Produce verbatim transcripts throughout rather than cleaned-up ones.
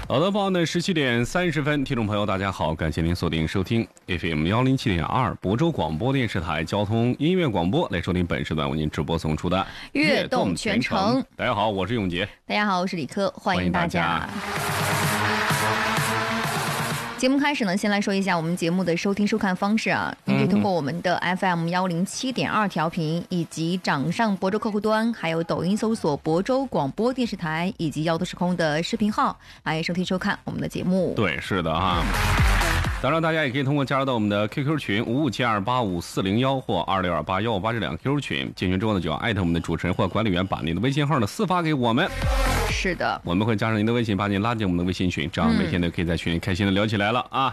好的，报呢十七点三十分，听众朋友大家好，感谢您锁定收听 F M 幺零七点二亳州广播电视台交通音乐广播，来收听本时段为您直播送出的悦动全程。 大家好，我是永杰。 大家好，我是李科，欢迎大家。 欢迎大家节目开始呢，先来说一下我们节目的收听收看方式啊，您可以通过我们的 F M 幺零七点二调频，以及掌上亳州客户端，还有抖音搜索亳州广播电视台，以及幺度时空的视频号来收听收看我们的节目。 对，是的哈。当然，大家也可以通过加入到我们的 Q Q 群五五七二八五四零幺或二六二八幺五八这两个 Q Q 群，进群之后呢，就要艾特我们的主持人或管理员，把您的微信号呢私发给我们。 是的， 我们会加上您的微信，把您拉进我们的微信群，这样每天都可以在群里开心的聊起来了啊！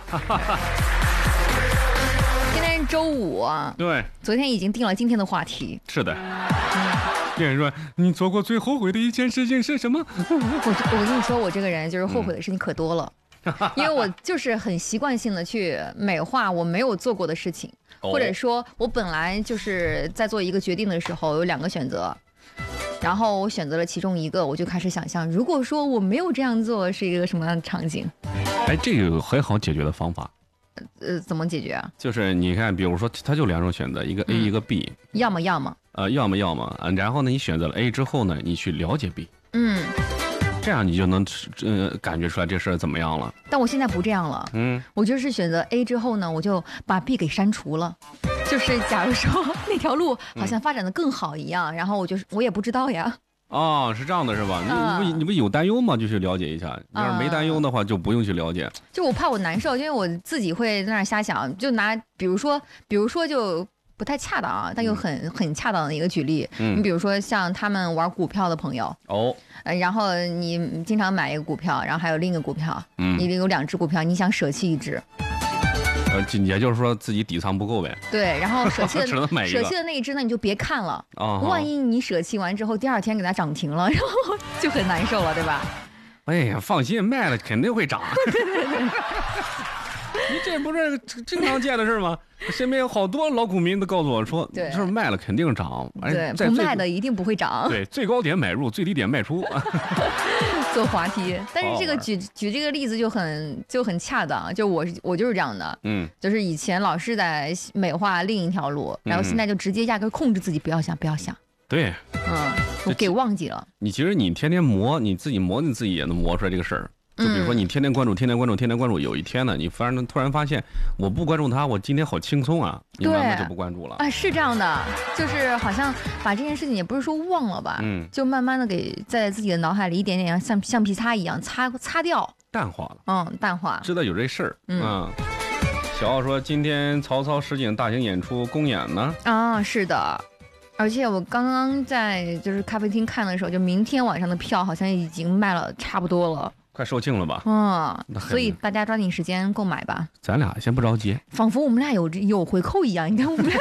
今天是周五啊， 对， 昨天已经定了今天的话题。 是的。别人说你做过最后悔的一件事情是什么？ 我我跟你说，我这个人就是后悔的事情可多了。嗯因为我就是很习惯性的去美化我没有做过的事情， 哦、 或者说我本来就是在做一个决定的时候有两个选择，然后我选择了其中一个，我就开始想象，如果说我没有这样做是一个什么样的场景。 哎，这个有很好解决的方法。 呃，怎么解决啊？ 就是你看，比如说它就两种选择，一个 A、嗯、一个 B， 要么要么呃要么要么，然后呢你选择了 A 之后呢，你去了解 B， 嗯。 这样你就能呃感觉出来这事儿怎么样了。 但我现在不这样了， 嗯， 我就是选择 A 之后呢，我就把 B 给删除了。就是假如说那条路好像发展的更好一样，嗯、然后我就是我也不知道呀。 哦，是这样的，是吧？ 嗯、 你你不你不有担忧吗？就去了解一下。要是没担忧的话，就不用去了解。 就我怕我难受，因为我自己会在那儿瞎想。就拿比如说，比如说就。不太恰当啊，但又很、嗯、很恰当的一个举例。嗯，你比如说像他们玩股票的朋友哦， 呃，然后你经常买一个股票，然后还有另一个股票， 嗯， 你有两只股票，你想舍弃一只， 呃，也就是说自己底仓不够呗。 对，然后舍弃的只能买一个， 舍弃的那一只呢，你就别看了。 哦， 万一你舍弃完之后，第二天给它涨停了，然后就很难受了，对吧？ 哎呀，放心，卖了肯定会涨。 对对对。 你这不是经常见的事吗？身边有好多老股民都告诉我说， 对， 这卖了肯定涨， 对，不卖的一定不会涨。 对，最高点买入，最低点卖出。 做滑梯，但是这个举举这个例子就很就很恰当，就我我就是这样的， 嗯， 就是以前老是在美化另一条路，然后现在就直接压根控制自己不要想不要想。 对， 嗯，我给忘记了。 你其实你天天磨，你自己磨你自己也能磨出来这个事儿。就比如说你天天关注，天天关注，天天关注，有一天呢，你反正突然发现我不关注他，我今天好轻松啊，你慢慢就不关注了。 啊，是这样的，就是好像把这件事情也不是说忘了吧， 嗯， 就慢慢的给在自己的脑海里一点点像橡皮擦一样擦擦掉， 淡化了。 嗯，淡化。 知道有这事儿， 嗯。 啊小奥说今天曹操实景大型演出公演呢。 啊，是的。而且我刚刚在就是咖啡厅看的时候，就明天晚上的票好像已经卖了差不多了。 快售罄了吧？ 嗯，所以大家抓紧时间购买吧。 咱俩先不着急， 仿佛我们俩有有回扣一样。你看我们俩，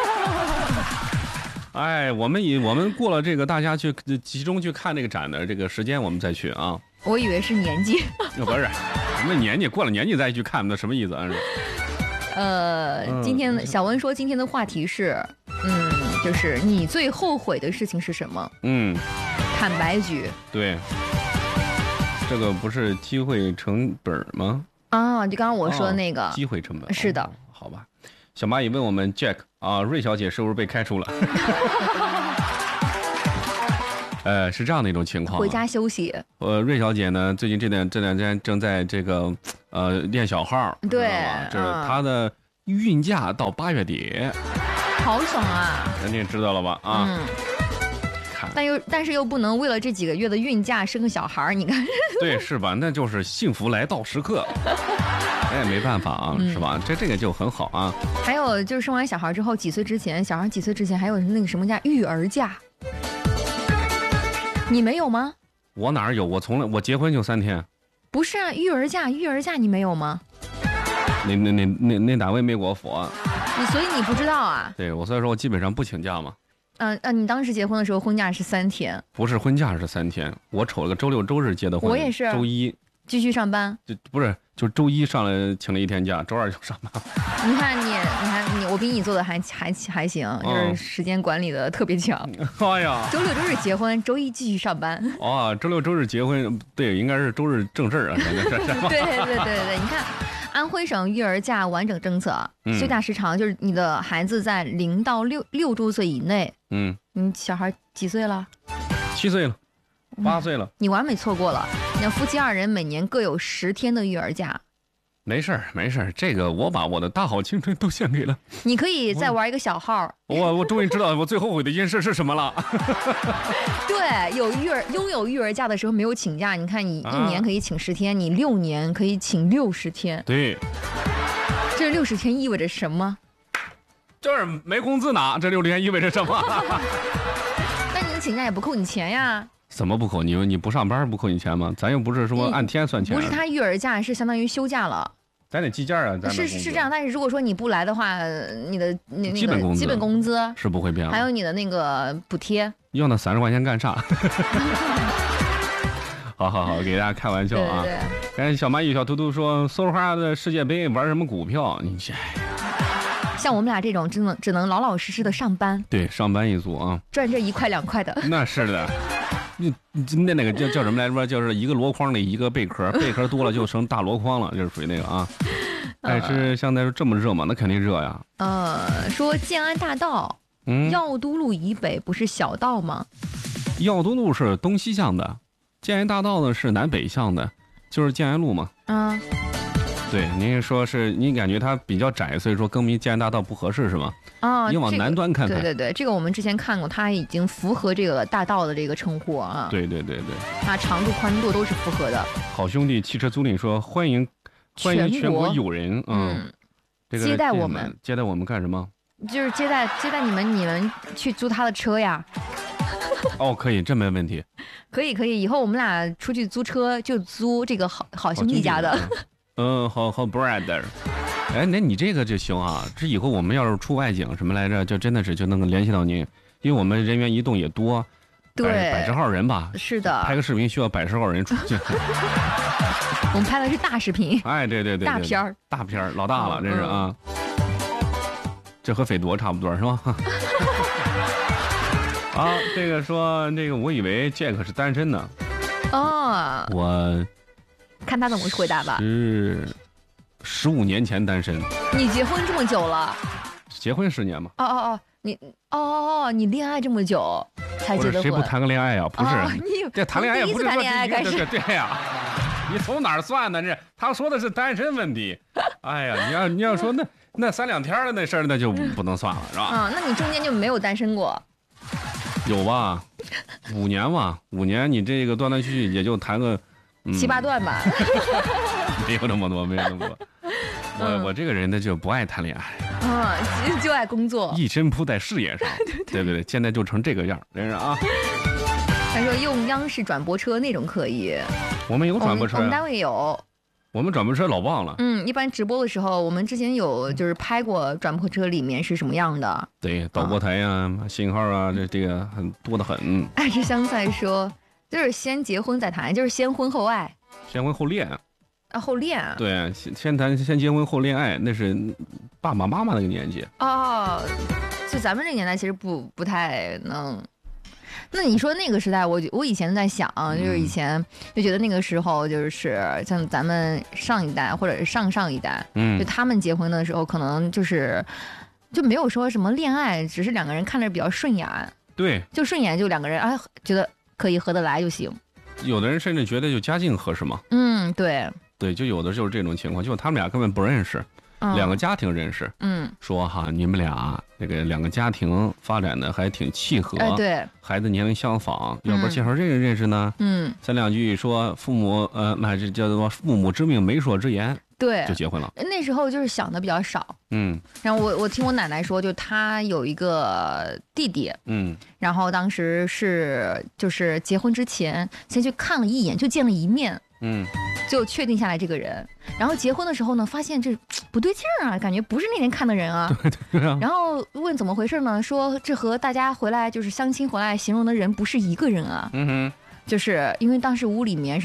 哎，我们以我们过了这个大家去集中去看这个展的这个时间，我们再去啊。 我以为是年纪， 不是，什么年纪过了年纪再去看，那什么意思啊？ 呃，嗯、今天小文说今天的话题是，嗯，就是你最后悔的事情是什么？ 嗯， 坦白局。 对。这个不是机会成本吗？ 啊，就刚刚我说的那个、 哦、机会成本。 是的、 哦，好吧。小蚂蚁问我们 Jack 啊，瑞小姐是不是被开除了？呃，是这样的一种情况。 回家休息。 呃，瑞小姐呢，最近这两这两天正在这个呃练小号， 对， 这是她的孕假到八月底。 好爽啊！ 人家知道了吧？啊。 嗯。但又但是又不能为了这几个月的孕假生个小孩，你看。 对，是吧？那就是幸福来到时刻。哎，没办法啊，嗯、是吧？这这个就很好啊。 还有就是生完小孩之后，几岁之前，小孩几岁之前还有那个什么假，育儿假。你没有吗？ 我哪儿有？我从来我结婚就三天。 不是啊，育儿假，育儿假你没有吗？ 那那那那那单位没给我付啊。 你所以你不知道啊？ 对，我所以说我基本上不请假嘛。 嗯、呃、嗯，你当时结婚的时候婚假是三天？ 不是，婚假是三天，我瞅了个周六周日结的婚。 我也是。 周一继续上班？ 就不是就周一上来请了一天假，周二就上班。 你看你，你看你，我比你做的还还还行，就是时间管理的特别强。 哎呀， 周六周日结婚，周一继续上班。 哦，周六周日结婚，对，应该是周日正事儿啊， 对对对对对，你看。安徽省育儿假完整政策，休假时长就是你的孩子在零到六六周岁以内，嗯，你小孩几岁了？ 七岁了，八岁了， 你完美错过了。你夫妻二人每年各有十天的育儿假。 没事儿没事儿，这个我把我的大好青春都献给了。 你可以再玩一个小号。 我我终于知道我最后悔的一件事是什么了。 对，有育儿拥有育儿假的时候没有请假，你看你一年可以请十天，啊、你六年可以请六十天。 对， 这六十天意味着什么？ 就是没工资拿。这六十天意味着什么？ 那你请假也不扣你钱呀。 怎么不扣你？你不上班不扣你钱吗？咱又不是说按天算钱。 不是，他育儿假是相当于休假了。 咱得计件啊，咱是是这样，但是如果说你不来的话，你的那那个基本工资基本工资是不会变了， 还有你的那个补贴， 要那三十块钱干啥？好好好，给大家开玩笑啊！哎，小蚂蚁小图图说，搜哈的世界杯玩什么股票？你这像我们俩这种，只能只能老老实实的上班。 对，上班一族啊， 赚这一块两块的。 那是的。你那那个叫叫什么来着？就是一个箩筐里一个贝壳，贝壳多了就成大箩筐了，就是属于那个啊。哎，是现在这么热吗？那肯定热呀。 呃，说建安大道，嗯，药都路以北不是小道吗？ 药都路是东西向的，建安大道呢是南北向的，就是建安路嘛。嗯。对，您说是您感觉它比较窄，所以说更名建安大道不合适是吗？啊，你往南端看看。 这个、对对对，这个我们之前看过，它已经符合这个大道的这个称呼啊。 对对对对， 它长度宽度都是符合的。 好兄弟汽车租赁说欢迎欢迎全国友人，嗯，嗯这个接待我们， 接待我们干什么？ 就是接待接待你们，你们去租他的车呀。 哦，可以，这没问题。 可以可以，以后我们俩出去租车就租这个好好兄弟家的。 嗯，好好 brother， 哎，那你这个就行啊。这以后我们要是出外景什么来着，就真的是就能够联系到您，因为我们人员移动也多， 对， 百十号人吧。 是的， 拍个视频需要百十号人出去。 我们拍的是大视频。 哎，对对 对, 对， 大片儿， 大片儿，老大了，这是啊。嗯、这和斐多差不多是吧？啊，这个说这个，我以为杰克是单身呢。 哦， 我。 看他怎么回答吧。 是十五年前单身。 你结婚这么久了？ 结婚十年嘛。 哦哦哦，你哦哦哦，你恋爱这么久才结的婚？ 谁不谈个恋爱呀、啊？不是， 哦、你这谈恋爱也不是说谈恋爱开始。 对呀、啊，你从哪儿算呢？这他说的是单身问题。哎呀，你要你要说那那三两天的那事儿，那就不能算了，是吧？ 啊、嗯，那你中间就没有单身过？ 有吧？五年吧，五年你这个断断续续也就谈个。 嗯、七八段吧， 没有那么多，没有那么多。我、嗯、我这个人呢就不爱谈恋爱， 啊、嗯，就爱工作， 一身扑在事业上。对, 对, 对对对，现在就成这个样，真是啊。 他说用央视转播车那种可以， 我们有转播车、啊我，我们单位有。 我们转播车老忘了。 嗯，一般直播的时候，我们之前有就是拍过转播车里面是什么样的。 对，导播台呀、啊、信号啊，这这个很多的很。 爱吃香菜说。就是先结婚再谈，就是先婚后爱， 先婚后恋啊，后恋啊， 对，先先谈先结婚后恋爱，那是爸爸妈妈那个年纪哦。就咱们这个年代其实不不太能。那你说那个时代，我我以前在想，就是以前就觉得那个时候就是像咱们上一代或者是上上一代，嗯，就他们结婚的时候，可能就是就没有说什么恋爱，只是两个人看着比较顺眼， 对， 就顺眼，就两个人啊觉得。可以合得来就行， 有的人甚至觉得就家境合适嘛。 嗯，对， 对，就有的就是这种情况，就他们俩根本不认识，嗯、两个家庭认识，嗯，说哈你们俩那个两个家庭发展的还挺契合， 哎，对， 孩子年龄相仿，嗯、要不然介绍这个认识呢？嗯，三两句说父母呃，那这叫做父母之命媒妁之言。 对， 就结婚了。 那时候就是想的比较少，嗯。然后我我听我奶奶说，就她有一个弟弟，嗯。然后当时是就是结婚之前先去看了一眼，就见了一面，嗯，就确定下来这个人。然后结婚的时候呢，发现这不对劲儿啊，感觉不是那天看的人啊。 对对啊。 然后问怎么回事呢？说这和大家回来就是相亲回来形容的人不是一个人啊。嗯哼。就是因为当时屋里面是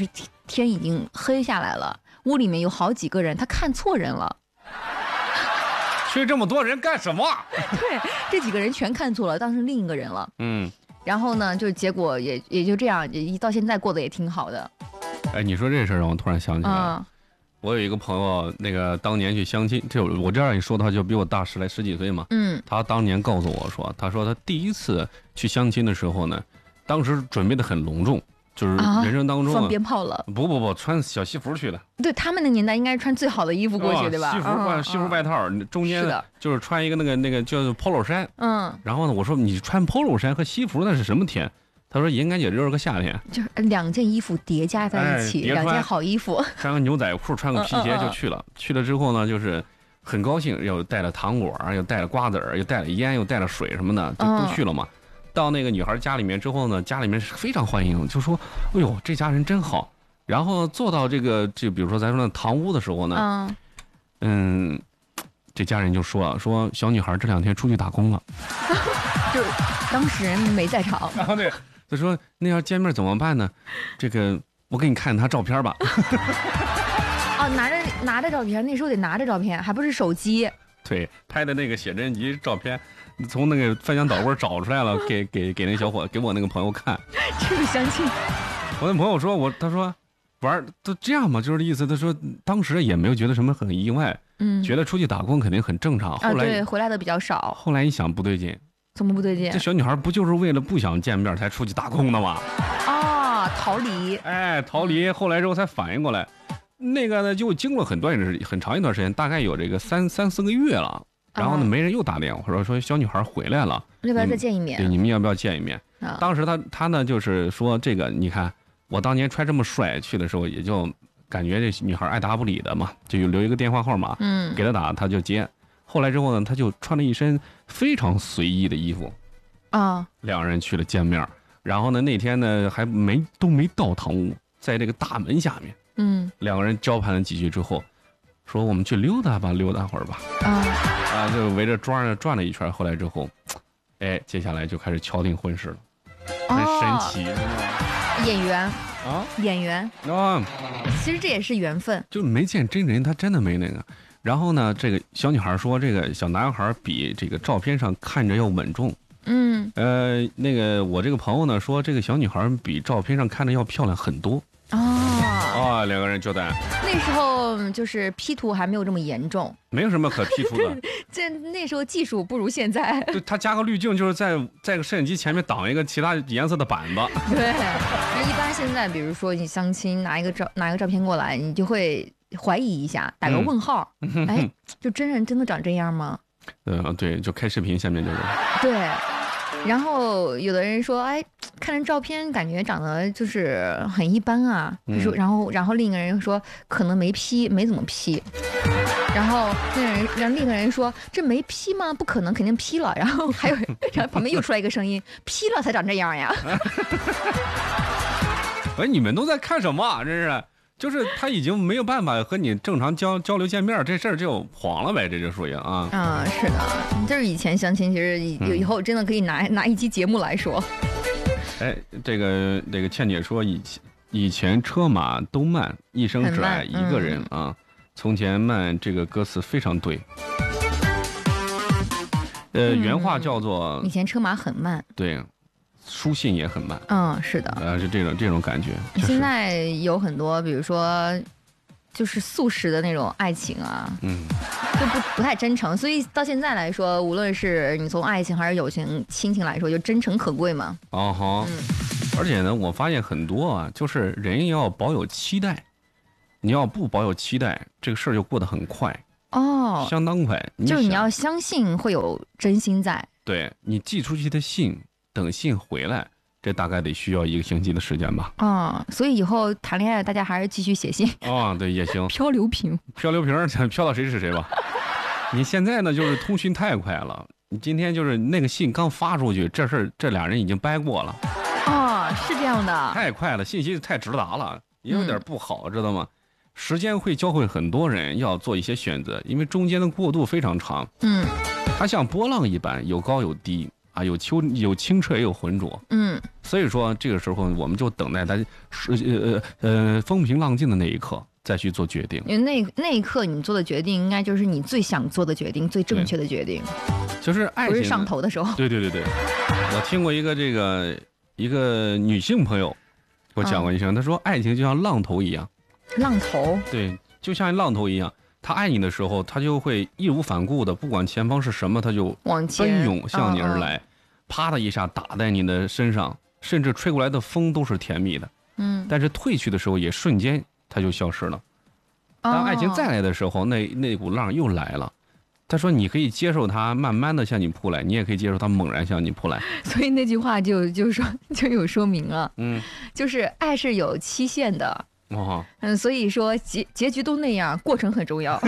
天已经黑下来了，屋里面有好几个人，他看错人了。 去这么多人干什么？ 对，这几个人全看错了，当成另一个人了。 嗯， 然后呢，就结果也也就这样，也到现在过得也挺好的。 哎，你说这事儿让我突然想起来了。 嗯， 我有一个朋友，那个当年去相亲，这我这样一说，他就比我大十来十几岁嘛。 嗯， 他当年告诉我说，他说他第一次去相亲的时候呢，当时准备的很隆重，就是人生当中、啊放鞭炮了。 不不不，穿小西服去的。 对他们那年代应该穿最好的衣服过去， 哦、 对吧？ 西服换、嗯、西服外套，嗯、中间就是穿一个那个那个叫 polo 衫。 嗯。然后呢，我说你穿 polo 衫和西服那是什么天？他说应该也就是个夏天， 就是两件衣服叠加在一起，哎、两件好衣服， 穿个牛仔裤，穿个皮鞋就去了。嗯嗯嗯去了之后呢，就是很高兴，又带了糖果，又带了瓜子儿，又带了烟，又带了水什么的，就都去了嘛。嗯、到那个女孩家里面之后呢，家里面是非常欢迎，就说：“哎呦，这家人真好。”然后坐到这个这，比如说咱说那堂屋的时候呢，嗯，嗯这家人就说了，说小女孩这两天出去打工了， 就当事人没在场。 然后对。他说：“那要见面怎么办呢？这个我给你看他照片吧。” 哦，拿着拿着照片，那时候得拿着照片，还不是手机。 对，拍的那个写真集照片，从那个翻箱倒柜找出来了，给给给那小伙，给我那个朋友看。 这个相亲， 我那朋友说我，他说玩都这样嘛，就是意思。他说当时也没有觉得什么很意外，嗯，觉得出去打工肯定很正常。后来、 啊、对，回来的比较少。 后来一想不对劲。 怎么不对劲？ 这小女孩不就是为了不想见面才出去打工的吗？ 啊，逃离！ 哎，逃离！后来之后才反应过来，那个呢就经过很短很长一段时间，大概有这个三三四个月了。然后呢，没人又打电话说说小女孩回来了， 要不要再见一面？ 对，你们要不要见一面？啊、当时他他呢就是说这个，你看我当年穿这么帅去的时候，也就感觉这女孩爱答不理的嘛，就留一个电话号码，嗯，给他打他就接。后来之后呢，他就穿了一身非常随意的衣服，啊，两人去了见面。然后呢，那天呢还没都没到堂屋，在这个大门下面，嗯，两个人交谈了几句之后，说我们去溜达吧，溜达会儿吧，啊，啊，就围着庄上转了一圈。后来之后，哎，接下来就开始敲定婚事了，很神奇。 哦、演员啊，演员啊，其实这也是缘分， 就没见真人，他真的没那个。然后呢，这个小女孩说，这个小男孩比这个照片上看着要稳重。嗯，呃，那个我这个朋友呢说，这个小女孩比照片上看着要漂亮很多。哦，啊，两个人交代。 那时候就是 P 图还没有这么严重， 没有什么可 P 图的。 这那时候技术不如现在。 就他加个滤镜，就是在在个摄影机前面挡一个其他颜色的板子。 对，一般现在比如说你相亲拿一个照拿一个照片过来，你就会怀疑一下，打个问号，嗯、哎，就真人真的长这样吗？ 呃，对，就开视频下面就是。 对，然后有的人说，哎，看着照片感觉长得就是很一般啊，就说、嗯，然后然后另一个人说可能没 P， 没怎么 P， 然后那人让另一个人说这没 P 吗？不可能，肯定 P 了。然后还有，然后旁边又出来一个声音，P 了才长这样呀。 哎，你们都在看什么、啊？真是。就是他已经没有办法和你正常交交流见面，这事儿就黄了呗，这就属于啊。 啊、嗯，是的，就是以前相亲，其实有以后真的可以拿、嗯、拿一期节目来说。 哎，这个这个倩姐说，以前以前车马都慢，一生只爱一个人、嗯、啊。从前慢这个歌词非常对。呃， 嗯、 原话叫做以前车马很慢。 对。书信也很慢， 嗯，是的， 呃，是这种这种感觉。 现在有很多，比如说，就是速食的那种爱情啊，嗯，就不不太真诚。所以到现在来说，无论是你从爱情还是友情、亲情来说，就真诚可贵嘛。 哦哈，嗯，而且呢，我发现很多啊，就是人要保有期待，你要不保有期待，这个事儿就过得很快。哦，相当快。 就是你要相信会有真心在。 对，你寄出去的信。等信回来，这大概得需要一个星期的时间吧。 啊、嗯，所以以后谈恋爱，大家还是继续写信。 啊、哦，对，也行。 漂流瓶， 漂流瓶，漂到谁是谁吧。你现在呢，就是通讯太快了。你今天就是那个信刚发出去，这事儿这俩人已经掰过了。 哦，是这样的。 太快了，信息太直达了，也有点不好，嗯、知道吗？时间会教会很多人要做一些选择，因为中间的过渡非常长。嗯，它像波浪一般，有高有低。 啊，有秋有清澈也有浑浊。 嗯， 所以说这个时候我们就等待它是呃呃风平浪静的那一刻再去做决定。 因为那那一刻你做的决定，应该就是你最想做的决定，最正确的决定。 就是爱情不是上头的时候。 对对对对，我听过一个这个一个女性朋友，我讲过一声，她、嗯、说爱情就像浪头一样。 浪头。 对，就像浪头一样。他爱你的时候，他就会义无反顾的，不管前方是什么，他就奔涌向你而来，嗯嗯啪的一下打在你的身上，甚至吹过来的风都是甜蜜的。嗯，但是退去的时候也瞬间他就消失了。当爱情再来的时候，那那股浪又来了。他说：“你可以接受它慢慢的向你扑来，你也可以接受它猛然向你扑来。” 所以那句话就就说就有说明了，嗯，就是爱是有期限的。哦，嗯，所以说结结局都那样，过程很重要。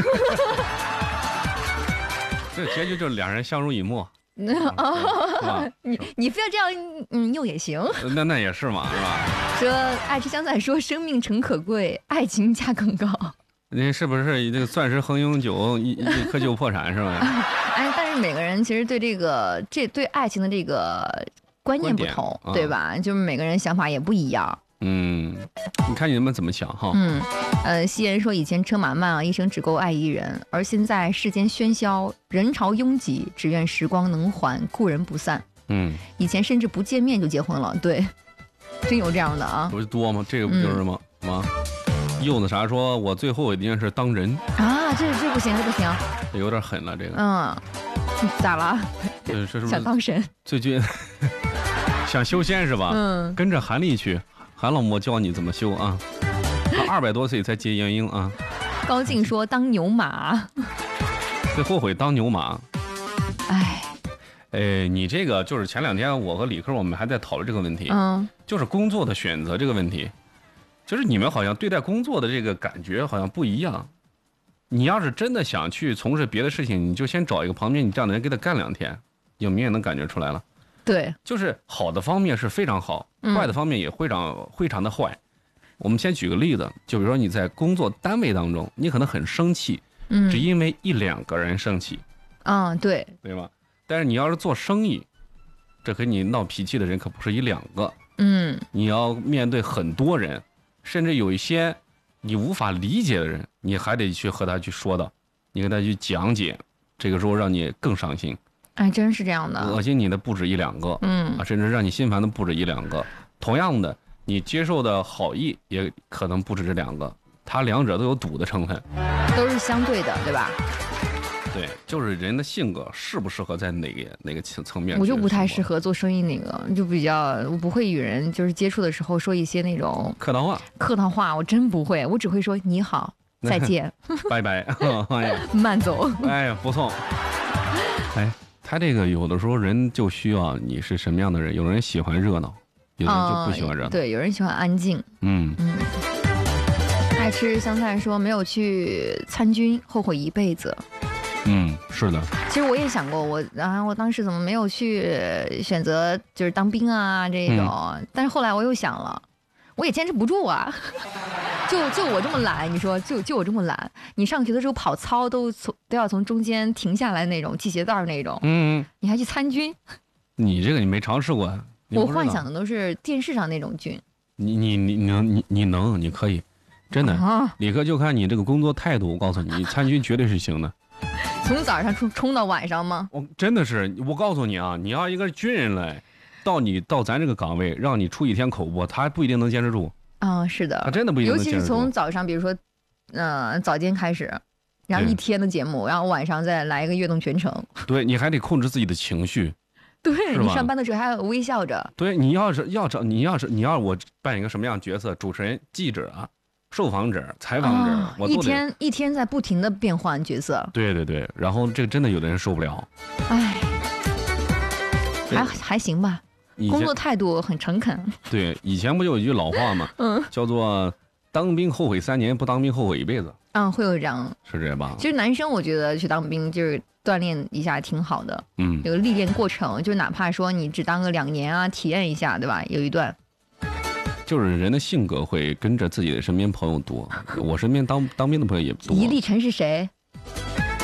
这个结局就是两人相濡以沫。 哦，你你非要这样，嗯，又也行。 那那也是嘛，是吧？ 说爱吃香菜，说生命诚可贵，爱情价更高。 您是不是这个钻石恒永久，一一颗就破产是吧？ 哎，但是每个人其实对这个这对爱情的这个观念不同，啊、对吧？就是每个人想法也不一样。 嗯，你看你们怎么想哈？ 嗯，呃，西人说以前车马慢啊，一生只够爱一人，而现在世间喧嚣，人潮拥挤，只愿时光能缓，故人不散。嗯，以前甚至不见面就结婚了，对，真有这样的啊？ 不是多吗？这个不就是吗？吗、嗯？柚子啥说，我最后一定是当人啊，这这不行，这不行， 这有点狠了，这个。 嗯，咋了？ 这是不是想当神？ 最近想修仙是吧？嗯，跟着韩丽去。韩老魔教你怎么修啊？他二百多岁才结元婴啊。 高进说当牛马， 最后悔当牛马。 哎， 哎，你这个就是前两天我和李科我们还在讨论这个问题，嗯，就是工作的选择这个问题，就是你们好像对待工作的这个感觉好像不一样。你要是真的想去从事别的事情，你就先找一个旁边你这样的人给他干两天，有明显能感觉出来了。 对， 就是好的方面是非常好，嗯、坏的方面也非常非常的坏。我们先举个例子，就比如说你在工作单位当中，你可能很生气，嗯，只因为一两个人生气， 啊、嗯，对， 对吧？但是你要是做生意，这和你闹脾气的人可不是一两个， 嗯， 你要面对很多人，甚至有一些你无法理解的人，你还得去和他去说道，你跟他去讲解，这个时候让你更伤心。 哎，真是这样的， 恶心你的不止一两个，嗯啊，甚至让你心烦的不止一两个。同样的，你接受的好意也可能不止这两个，它两者都有赌的成分， 都是相对的，对吧？ 对，就是人的性格适不适合在哪个哪个层面。 我就不太适合做生意，那个就比较我不会与人就是接触的时候说一些那种客套话， 客套话我真不会，我只会说你好，再见， 拜拜， 慢走。 哎呀，不错，哎。他这个有的时候人就需要你是什么样的人，有人喜欢热闹，有人就不喜欢热闹、 哦、对，有人喜欢安静。嗯嗯。爱吃香菜说没有去参军后悔一辈子。 嗯，是的。 其实我也想过，我啊，我当时怎么没有去选择就是当兵啊这种、嗯、但是后来我又想了，我也坚持不住啊。就就我这么懒，你说就就我这么懒，你上学的时候跑操都从都要从中间停下来那种，系鞋带那种，嗯，你还去参军？ 你这个你没尝试过， 我幻想的都是电视上那种军。 你你你能你你能你可以，真的，啊、李哥就看你这个工作态度，我告诉你，你参军绝对是行的。 从早上冲冲到晚上吗？ 我真的是，我告诉你啊，你要一个军人来，到你到咱这个岗位，让你出一天口播，他不一定能坚持住。 啊、嗯，是的， 他真的不一定能尤其是从早上，比如说，呃，早间开始，然后一天的节目，然后晚上再来一个跃动全程。 对，你还得控制自己的情绪。 对，你上班的时候还要微笑着。 对，你要是要找你要是你要我扮演一个什么样的角色？主持人、记者、受访者、采访者， 啊、 我一天一天在不停的变换角色。 对对对，然后这个真的有的人受不了。 哎，还还行吧。工作态度很诚恳。 对，以前不就有一句老话吗？嗯，叫做当兵后悔三年，不当兵后悔一辈子。 嗯，会有这样， 是这吧？ 其实男生我觉得去当兵就是锻炼一下挺好的。嗯，有个历练过程，就哪怕说你只当个两年啊，体验一下，对吧？有一段。 就是人的性格会跟着自己的身边朋友多，我身边当当兵的朋友也多。 倪立晨是谁？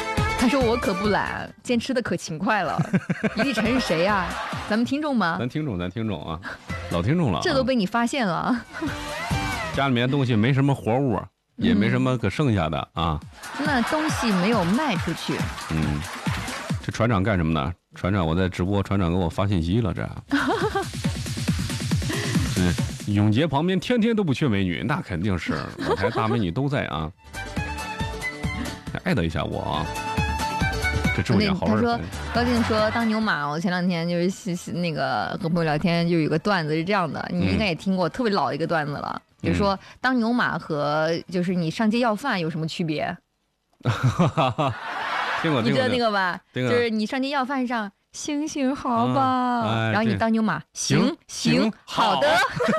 他说我可不懒，今天吃的可勤快了。李李晨是谁呀、啊？咱们听众吗？ 咱听众，咱听众啊，老听众了、啊。 这都被你发现了。 家里面东西没什么活物，也没什么可剩下的、嗯、啊。 那东西没有卖出去。 嗯，这船长干什么呢？船长我在直播，船长给我发信息了，这。嗯，永杰旁边天天都不缺美女，那肯定是老台大美女都在啊。艾特一下我啊。这直播间好他说高静说当牛马，我前两天就是那个和朋友聊天，就有一个段子是这样的，你应该也听过、嗯、特别老一个段子了，比如说、嗯、当牛马和就是你上街要饭有什么区别？ 听过， 你知道那个吧？就是你上街要饭上行行好吧、啊哎，然后你当牛马行行, 行好的，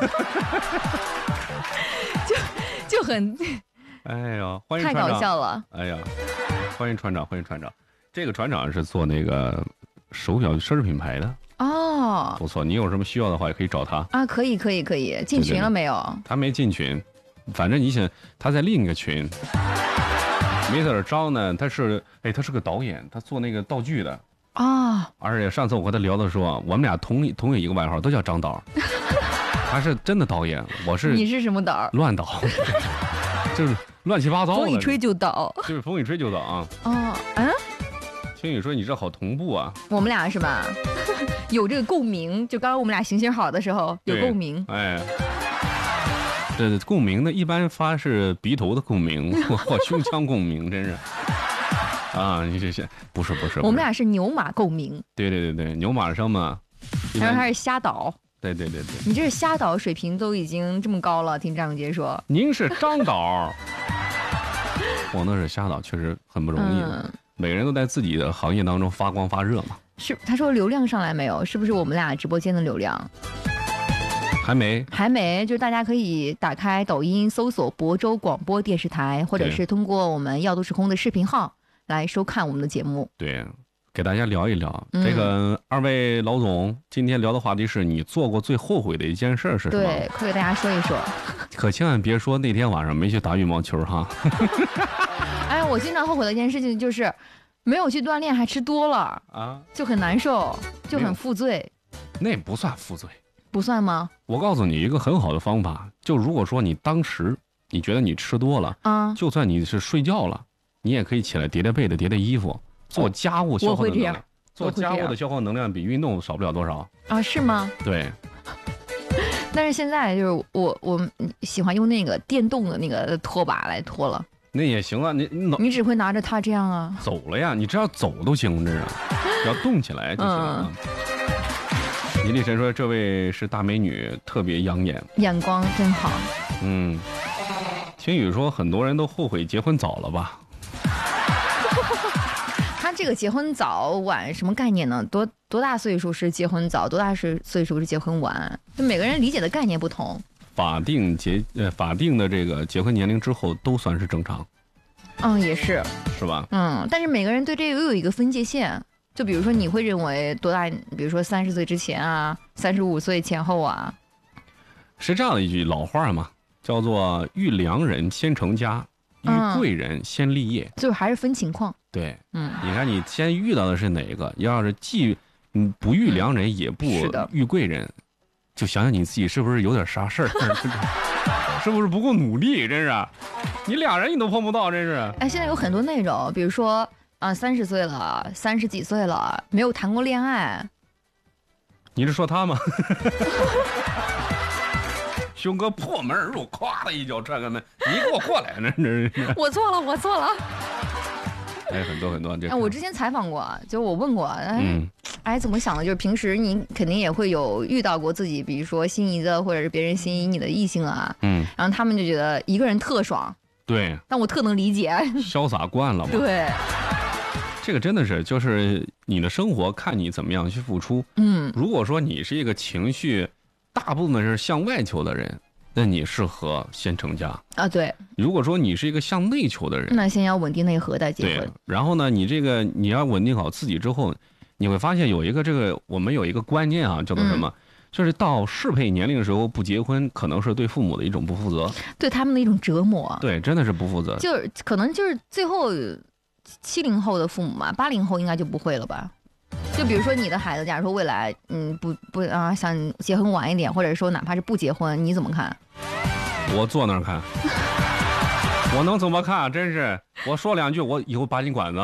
就就很哎呀，欢迎太搞笑了！ 哎呀，欢迎船长，欢迎船长。这个船长是做那个手表奢侈品牌的哦， 不错。你有什么需要的话，也可以找他啊。可以，可以，可以。进群了没有？对对对， 他没进群，反正你想，他在另一个群。mister 张呢，他是哎，他是个导演，他做那个道具的啊、哦。 而且上次我和他聊的时候，我们俩同同有一个外号，都叫张导。他是真的导演，我是你是什么导？ 乱导，就是乱七八糟的。 风一吹就倒， 就是风一吹就倒啊。 哦，嗯。 听你说你这好同步啊， 我们俩是吧？有这个共鸣，就刚刚我们俩行行好的时候有共鸣。 哎，这共鸣呢，一般发是鼻头的共鸣或胸腔共鸣，真是啊！你这些不是不是， 我们俩是牛马共鸣。 对对对对，牛马上嘛， 他说他是瞎导。 对对对对， 你这是瞎导水平都已经这么高了，听张永杰说。 您是张导，我那是瞎导，确实很不容易。嗯，每个人都在自己的行业当中发光发热嘛。 是，他说流量上来没有？是不是我们俩直播间的流量？ 还没， 还没，就是大家可以打开抖音搜索亳州广播电视台，或者是通过我们耀都时空的视频号来收看我们的节目。 对，给大家聊一聊、嗯、这个二位老总今天聊的话题是你做过最后悔的一件事是什么？ 对，快给大家说一说。 可千万别说那天晚上没去打羽毛球哈。 哎，我经常后悔的一件事情就是没有去锻炼，还吃多了啊，就很难受，就很负罪。 那不算负罪， 不算吗？ 我告诉你一个很好的方法，就如果说你当时你觉得你吃多了啊，就算你是睡觉了，你也可以起来叠叠被子、叠叠衣服，做家务消耗的能量。做家务的消耗能量比运动少不了多少啊？是吗？ 对。 但是现在就是我我喜欢用那个电动的那个拖把来拖了。 那也行啊，你你你只会拿着它这样啊？ 走了呀，你只要走都行，这是，只要动起来就行了。倪丽晨说：“这位是大美女，特别养眼， 眼光真好。” 嗯，晴雨说：“很多人都后悔结婚早了吧？” 他这个结婚早晚什么概念呢？多多大岁数是结婚早，多大是岁数是结婚晚？就每个人理解的概念不同。 法定结呃法定的这个结婚年龄之后都算是正常。 嗯，也是。 是吧？ 嗯，但是每个人对这个又有一个分界线。就比如说，你会认为多大？比如说三十岁之前啊，三十五岁前后啊。 是这样的一句老话嘛，叫做“遇良人先成家，遇贵人先立业”。 就还是分情况。 对，嗯，你看你先遇到的是哪个？要是既嗯不遇良人，也不遇贵人，就想想你自己是不是有点啥事儿，是不是不够努力？真是，你俩人你都碰不到，真是。 哎，现在有很多那种，比如说啊，三十岁了，三十几岁了，没有谈过恋爱。 你是说他吗？兄哥破门而入，咵的一脚踹开门，你给我过来！那这是我错了，我错了。 哎，很多很多这。 哎，我之前采访过，就我问过，哎，嗯、哎，怎么想的？就是平时你肯定也会有遇到过自己，比如说心仪的，或者是别人心仪你的异性啊，嗯，然后他们就觉得一个人特爽， 对， 但我特能理解， 潇洒惯了嘛， 对， 这个真的是就是你的生活看你怎么样去付出，嗯，如果说你是一个情绪大部分是向外求的人。那你适合先成家啊？对。 如果说你是一个向内求的人， 那先要稳定内核再结婚。 对。然后呢，你这个你要稳定好自己之后，你会发现有一个这个我们有一个观念啊，叫做什么？嗯、就是到适配年龄的时候不结婚，可能是对父母的一种不负责， 对他们的一种折磨。 对，真的是不负责。 就是可能就是最后七零后的父母嘛，八零后应该就不会了吧？就比如说你的孩子，假如说未来嗯不不啊想结婚晚一点，或者说哪怕是不结婚，你怎么看？ 我坐那儿看，我能怎么看？真是，我说两句，我以后把你管子。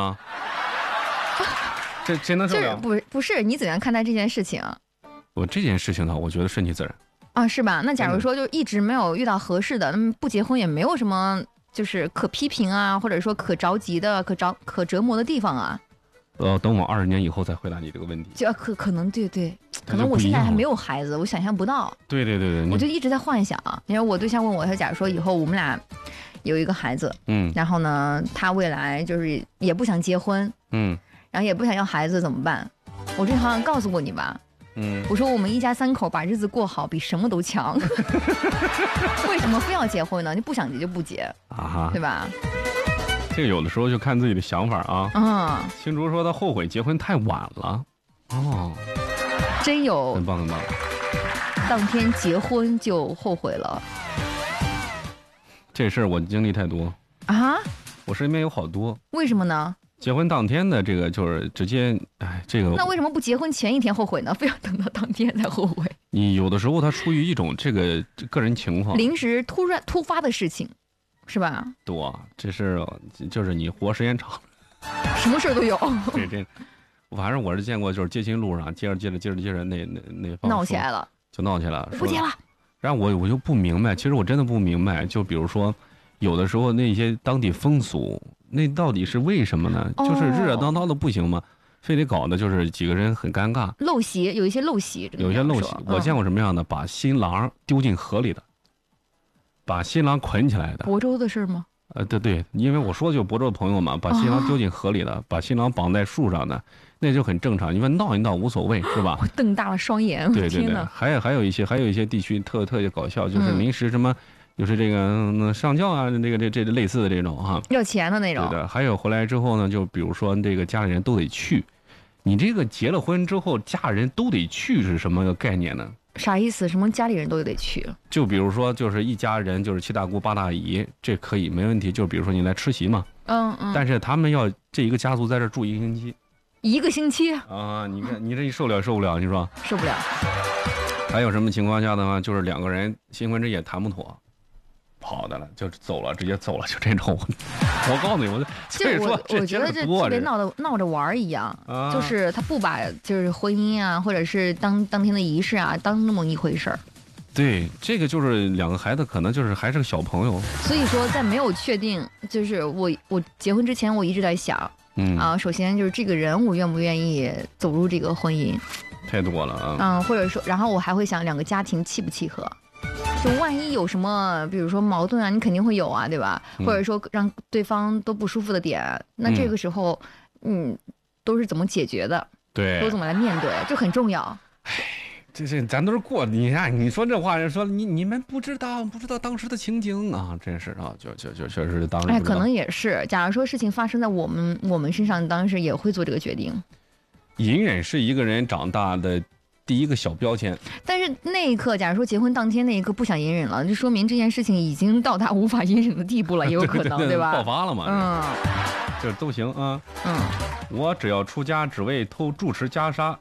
这谁能受了？ 不不是你怎样看待这件事情？ 我这件事情呢，我觉得顺其自然啊，是吧？那假如说就一直没有遇到合适的，那么不结婚也没有什么就是可批评啊，或者说可着急的、可着可折磨的地方啊。 呃，等我二十年以后再回答你这个问题。 就可可能对对，可能我现在还没有孩子，我想象不到。 对对对对， 我就一直在幻想。因为我对象问我，他假如说以后我们俩有一个孩子，嗯，然后呢，他未来就是也不想结婚，嗯，然后也不想要孩子怎么办？我这好像告诉过你吧。嗯，我说我们一家三口把日子过好比什么都强。为什么非要结婚呢？你不想结就不结啊，对吧？ 这个有的时候就看自己的想法啊。嗯，青竹说他后悔结婚太晚了。哦， 真有， 很棒很棒。 当天结婚就后悔了。 这事儿我经历太多啊！ 我身边有好多。 为什么呢？ 结婚当天的这个就是直接，哎，这个那为什么不结婚前一天后悔呢？非要等到当天才后悔？ 你有的时候他出于一种这个个人情况， 临时突然突发的事情，是吧？ 多，这是就是你活时间长， 什么事都有。 这这，反正我是见过，就是接亲路上接着接着接着接着那那那方闹起来了， 就闹起来了， 不结了。 然后我我就不明白，其实我真的不明白，就比如说，有的时候那些当地风俗。那到底是为什么呢？哦、就是热热闹闹的不行吗？非得搞的就是几个人很尴尬。 陋习，有一些陋习， 有一些陋习。我见过什么样的？把新郎丢进河里的，把新郎捆起来的。 亳州的事吗？ 呃，对对，因为我说的就是亳州的朋友嘛，把新郎丢进河里的，哦、把新郎绑在树上的，那就很正常。你说闹一闹无所谓，是吧？ 我瞪大了双眼。 对对对，还有还有一些还有一些地区特特别搞笑，就是临时什么。嗯就是这个、嗯、上轿啊，这个这这类似的这种哈， 要钱的那种。 对的，还有回来之后呢，就比如说这个家里人都得去，你这个结了婚之后，家人都得去是什么个概念呢？ 啥意思？什么家里人都得去？ 就比如说，就是一家人，就是七大姑八大姨，这可以没问题。就比如说你来吃席嘛，嗯嗯，但是他们要这一个家族在这住一个星期， 一个星期啊！你看你这一受了受不了，你说受不了。 还有什么情况下的话，就是两个人新婚之夜谈不妥。跑的了，就走了，直接走了，就这种。我告诉你，我所以说， 我觉得这特别闹着闹着玩一样，啊、就是他不把就是婚姻啊，或者是当当天的仪式啊，当那么一回事儿。 对，这个就是两个孩子，可能就是还是个小朋友。 所以说，在没有确定，就是我我结婚之前，我一直在想，嗯啊，首先就是这个人，我愿不愿意走入这个婚姻？ 太多了啊。 嗯，或者说，然后我还会想两个家庭契不契合。就万一有什么，比如说矛盾啊，你肯定会有啊，对吧？嗯、或者说让对方都不舒服的点，那这个时候，嗯，都是怎么解决的？ 对， 都怎么来面对，这很重要。 唉，这这咱都是过，你看你说这话，人说你你们不知道不知道当时的情景啊，真是啊，就就就确实当时。 哎，可能也是。假如说事情发生在我们我们身上，当时也会做这个决定。 隐忍是一个人长大的。第一个小标签， 但是那一刻，假如说结婚当天那一刻不想隐忍了，就说明这件事情已经到达无法隐忍的地步了，也有可能， 对, 对, 对, 对吧？ 爆发了嘛，嗯，这都行啊。嗯，我只要出家，只为偷住持袈裟。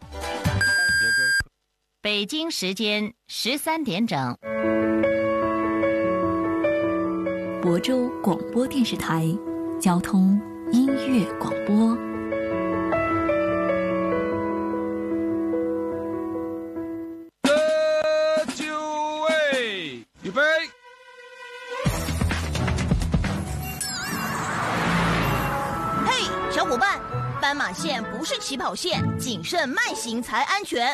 北京时间十三点整， 亳州广播电视台交通音乐广播。 预备！ 嘿，小伙伴，斑马线不是起跑线，谨慎慢行才安全。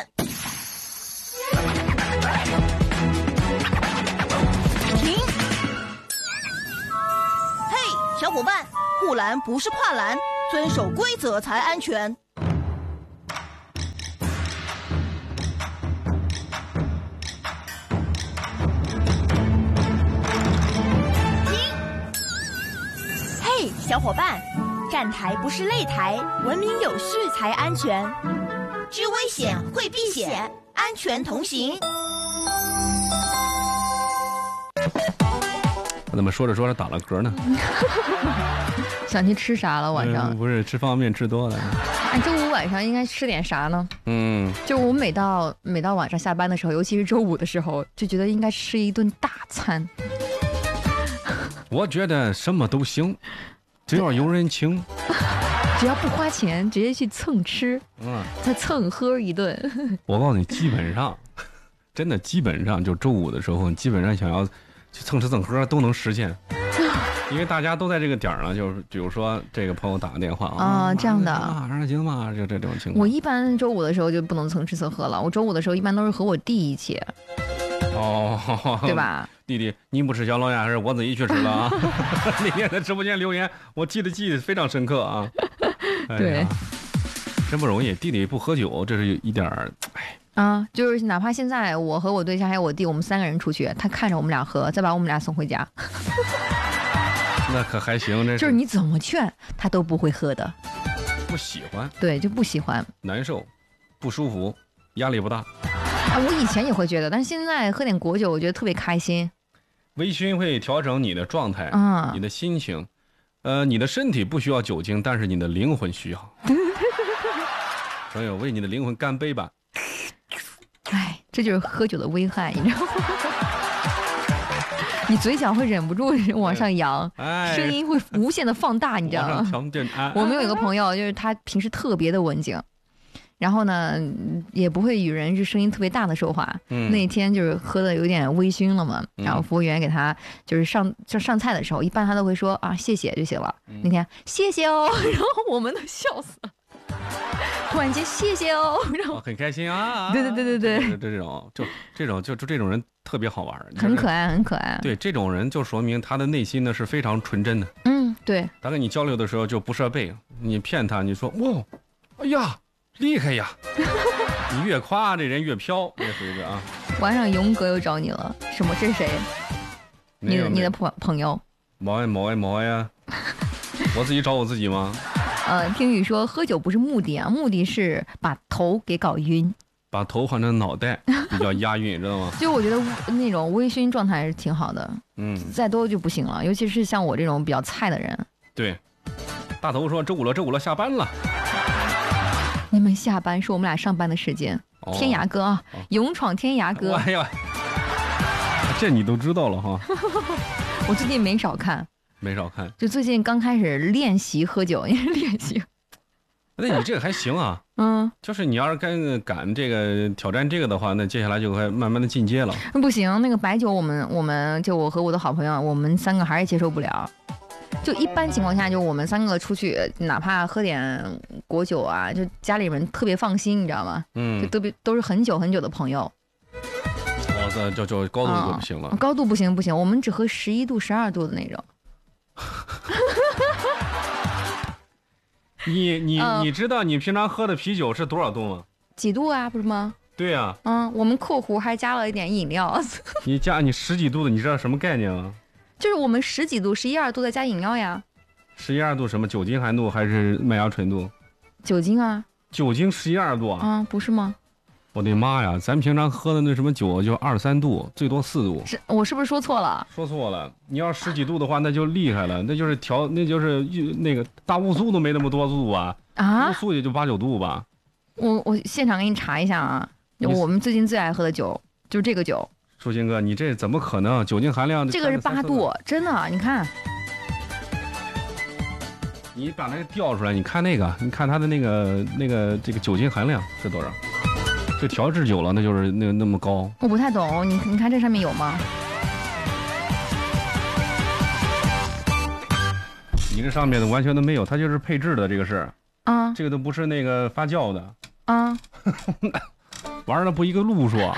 停！嘿，小伙伴，护栏不是跨栏，遵守规则才安全。小伙伴，站台不是擂台，文明有序才安全。知危险会避险，安全同行。 怎么说着说着打了嗝呢？ 想去吃啥了晚上？ 嗯、不是吃方便面吃多了。 哎，周五晚上应该吃点啥呢？ 嗯， 就我每到每到晚上下班的时候，尤其是周五的时候，就觉得应该吃一顿大餐。 我觉得什么都行，只要有人请， 只要不花钱，直接去蹭吃， 嗯， 再蹭喝一顿。 我告诉你，基本上，真的基本上就周五的时候，基本上想要去蹭吃蹭喝都能实现。因为大家都在这个点儿呢，就是比如说这个朋友打个电话啊， 啊这样的啊，让行吗？这这种情况。 我一般周五的时候就不能蹭吃蹭喝了，我周五的时候一般都是和我弟一起。 哦， 对吧？ 弟弟，你不吃小龙虾，还是我自己去吃了啊？那天在直播间留言，我记得记得非常深刻啊。哎、 对， 真不容易。弟弟不喝酒，这是一点儿，哎。 啊，就是哪怕现在我和我对象还有我弟，我们三个人出去，他看着我们俩喝，再把我们俩送回家。 那可还行，这是就是你怎么劝他都不会喝的， 不喜欢， 对，就不喜欢， 难受，不舒服，压力不大。 啊，我以前也会觉得，但是现在喝点果酒，我觉得特别开心。 微醺会调整你的状态， 嗯， 你的心情，呃，你的身体不需要酒精，但是你的灵魂需要。朋友，为你的灵魂干杯吧！ 哎，这就是喝酒的危害，你知道吗？你嘴角会忍不住往上扬， 哎， 声音会无限的放大，你知道吗？ 哎、 我们有一个朋友，就是他平时特别的文静，然后呢，也不会与人是声音特别大的说话。嗯、那天就是喝的有点微醺了嘛，然后服务员给他就是上就上菜的时候，一般他都会说啊谢谢就行了。嗯、那天谢谢哦，然后我们都笑死了。突然间谢谢哦，然后、 哦、很开心啊！ 对对对对对， 这这种就这种就就这种人特别好玩， 很可爱很可爱。 对，这种人就说明他的内心呢是非常纯真的。 嗯，对。 他跟你交流的时候就不设备，你骗他，你说哇，哎呀厉害呀，你越夸这人越飘，这属于是啊。 晚上勇哥又找你了，什么？这是谁？你的你的朋朋友？ 毛呀毛呀毛呀！我自己找我自己吗？ 呃，听雨说喝酒不是目的啊，目的是把头给搞晕， 把头换成脑袋比较押韵，知道吗？ 就我觉得那种微醺状态是挺好的，嗯，再多就不行了，尤其是像我这种比较菜的人。 对，大头说周五了，周五了，下班了。 你们下班是我们俩上班的时间，哦、天涯歌啊，哦、勇闯天涯歌。 哎呀，这你都知道了哈。 我最近没少看。 没少看， 就最近刚开始练习喝酒，也是练习。 那你这个还行啊，嗯，就是你要是敢敢这个挑战这个的话，那接下来就会慢慢的进阶了。 不行，那个白酒我们我们就我和我的好朋友，我们三个还是接受不了。就一般情况下，就我们三个出去，哪怕喝点果酒啊，就家里人特别放心，你知道吗？嗯，就特别都是很久很久的朋友。 哦，这就就高度就不行了、 哦。高度不行不行，我们只喝十一度、十二度的那种。 你你、呃、你知道你平常喝的啤酒是多少度吗？ 几度啊，不是吗？ 对呀、啊。 嗯，我们括弧还加了一点饮料。 你加你十几度的，你知道什么概念吗？ 就是我们十几度、十一二度再加饮料呀。 十一二度什么？酒精含度还是麦芽纯度？ 酒精啊。 酒精十一二度啊？ 啊，不是吗？ 我的妈呀！咱平常喝的那什么酒就二三度，最多四度。 是我是不是说错了？ 说错了。你要十几度的话，那就厉害了，那就是调，那就是那个大乌苏都没那么多度吧？啊，乌苏也就八九度吧。 我我现场给你查一下啊，我们最近最爱喝的酒就是这个酒。 舒心哥，你这怎么可能？酒精含量这个是八度，真的，你看。 你把那个调出来，你看那个，你看它的那个那个这个酒精含量是多少？这调制久了，那就是那那么高。 我不太懂，你你看这上面有吗？ 你这上面的完全都没有，它就是配制的，这个是啊，这个都不是那个发酵的啊，玩的不一个路数。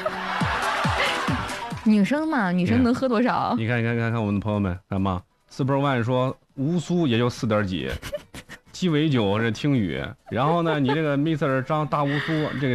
女生嘛，女生能喝多少？ 你看，你看，看看我们的朋友们，干嘛 ？Super One 说乌苏也就四点几，鸡尾酒是听雨，然后呢，你这个 Mister 张大乌苏这个。